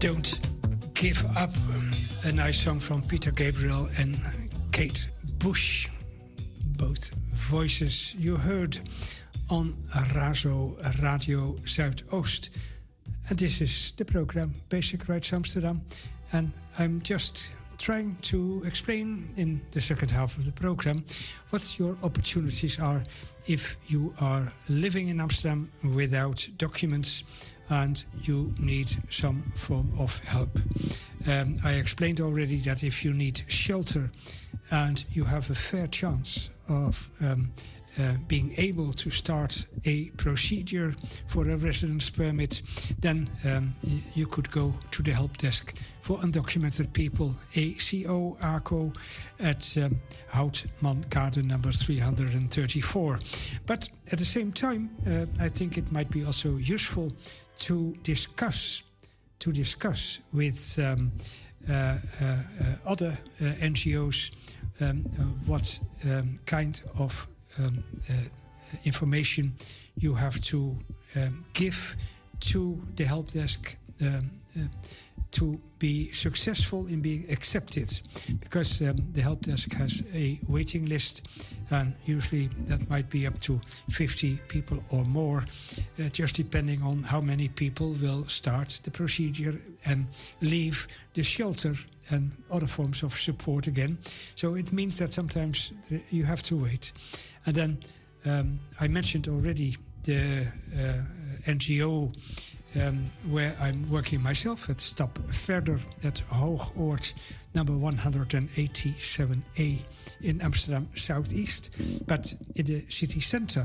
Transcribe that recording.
Don't Give Up. A nice song from Peter Gabriel and Kate Bush. Both voices you heard on Razo Radio Zuidoost. And this is the program Basic Rights Amsterdam. And I'm just trying to explain in the second half of the program what your opportunities are if you are living in Amsterdam without documents and you need some form of help. I explained already that if you need shelter and you have a fair chance of being able to start a procedure for a residence permit, then you could go to the help desk for undocumented people, ACO, ACO, at Houtmankade number 334. But at the same time, I think it might be also useful to discuss with other NGOs what kind of information you have to give to the help desk to be successful in being accepted, because the help desk has a waiting list, and usually that might be up to 50 people or more, just depending on how many people will start the procedure and leave the shelter and other forms of support again. So it means that sometimes you have to wait. And then I mentioned already the NGO where I'm working myself at Stap Verder at Hoogoord, number 187A in Amsterdam Southeast. But in the city center,